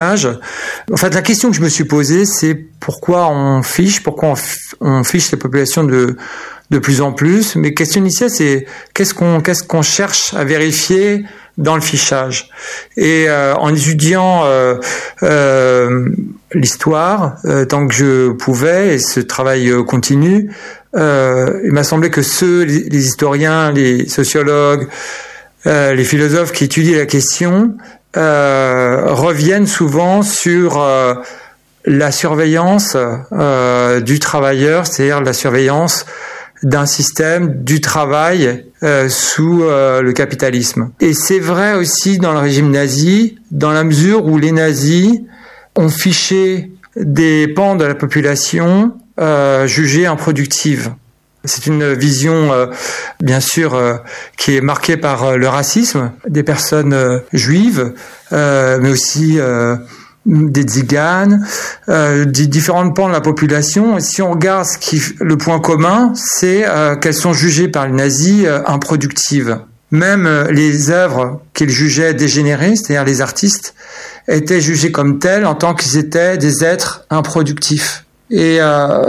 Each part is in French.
fichage. En fait, la question que je me suis posée, c'est pourquoi on fiche les populations de plus en plus. Mais question initiale, c'est qu'est-ce qu'on cherche à vérifier dans le fichage. Et en étudiant l'histoire, tant que je pouvais, et ce travail continue, il m'a semblé que les historiens, les sociologues, les philosophes qui étudient la question reviennent souvent sur la surveillance du travailleur, c'est-à-dire la surveillance d'un système du travail sous le capitalisme. Et c'est vrai aussi dans le régime nazi, dans la mesure où les nazis ont fiché des pans de la population jugées improductives. C'est une vision, bien sûr, qui est marquée par le racisme des personnes juives, mais aussi des tziganes, des différents pans de la population. Et si on regarde le point commun, c'est qu'elles sont jugées par les nazis improductives. Même les œuvres qu'ils jugeaient dégénérées, c'est-à-dire les artistes, étaient jugés comme tels en tant qu'ils étaient des êtres improductifs. Et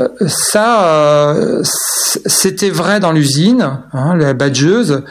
c'était vrai dans l'usine, la badgeuse.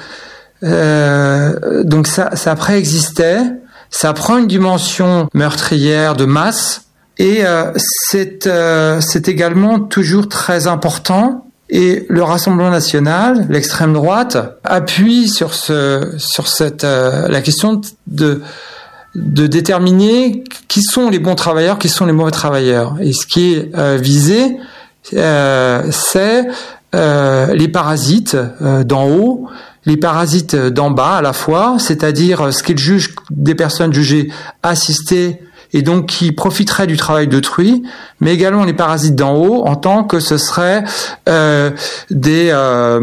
Donc ça préexistait. Ça prend une dimension meurtrière de masse. Et c'est également toujours très important. Et le Rassemblement national, l'extrême droite, appuie sur la question de déterminer qui sont les bons travailleurs, qui sont les mauvais travailleurs. Et ce qui est visé, c'est les parasites d'en haut, les parasites d'en bas à la fois, c'est-à-dire ce qu'ils jugent des personnes jugées assistées et donc qui profiteraient du travail d'autrui, mais également les parasites d'en haut en tant que ce seraient des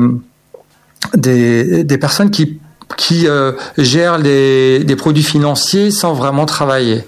personnes qui gèrent des produits financiers sans vraiment travailler.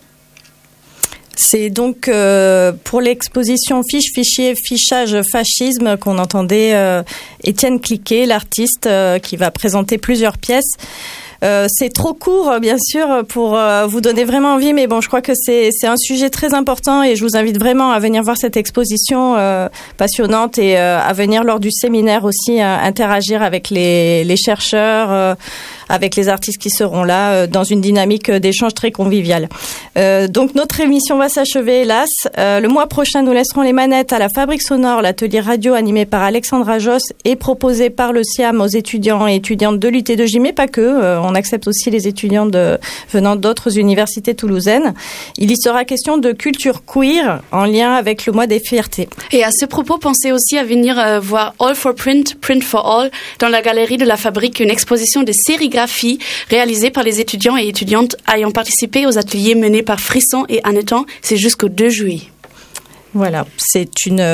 C'est donc pour l'exposition Fiche, Fichier, Fichage, Fascisme qu'on entendait Étienne Cliquet, l'artiste qui va présenter plusieurs pièces. C'est trop court, bien sûr, pour vous donner vraiment envie, mais bon, je crois que c'est un sujet très important et je vous invite vraiment à venir voir cette exposition passionnante et à venir lors du séminaire aussi interagir avec les chercheurs, avec les artistes qui seront là dans une dynamique d'échange très conviviale. Donc notre émission va s'achever, hélas. Le mois prochain, nous laisserons les manettes à la Fabrique Sonore, l'atelier radio animé par Alexandra Josse et proposé par le SIAM aux étudiants et étudiantes de l'UT2J, mais pas que. On accepte aussi les étudiants venant d'autres universités toulousaines. Il y sera question de culture queer en lien avec le mois des fiertés. Et à ce propos, pensez aussi à venir voir All for Print, Print for All, dans la galerie de la Fabrique, une exposition de sérigraphie réalisée par les étudiants et étudiantes ayant participé aux ateliers menés par Frisson et Annetan. C'est jusqu'au 2 juillet. Voilà, c'est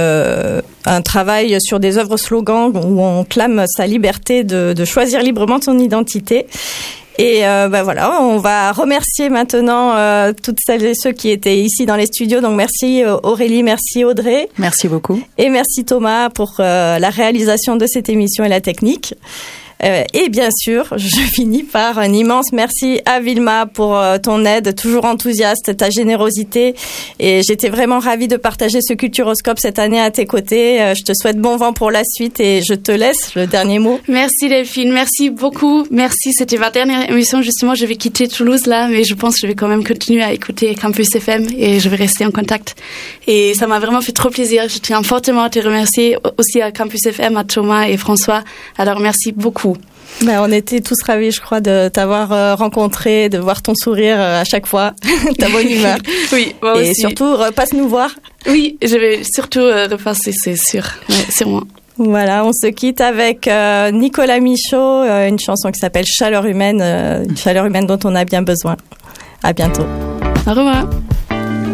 un travail sur des œuvres slogans où on clame sa liberté de choisir librement son identité. Et voilà, on va remercier maintenant toutes celles et ceux qui étaient ici dans les studios. Donc merci Aurélie, merci Audrey. Merci beaucoup. Et merci Thomas pour la réalisation de cette émission et la technique. Et bien sûr, je finis par un immense merci à Vilma pour ton aide, toujours enthousiaste, ta générosité. Et j'étais vraiment ravie de partager ce Culturoscope cette année à tes côtés. Je te souhaite bon vent pour la suite et je te laisse le dernier mot. Merci Delphine, merci beaucoup. Merci, c'était ma dernière émission. Justement, je vais quitter Toulouse là, mais je pense que je vais quand même continuer à écouter Campus FM et je vais rester en contact. Et ça m'a vraiment fait trop plaisir. Je tiens fortement à te remercier aussi à Campus FM, à Thomas et François. Alors merci beaucoup. On était tous ravis, je crois, de t'avoir rencontré, de voir ton sourire à chaque fois, ta bonne humeur. Oui, moi aussi. Et surtout, repasse nous voir. Oui, je vais surtout repasser, c'est sûr. Ouais, sûrement. Voilà, on se quitte avec Nicolas Michaud, une chanson qui s'appelle Chaleur humaine, une chaleur humaine dont on a bien besoin. À bientôt. Au revoir.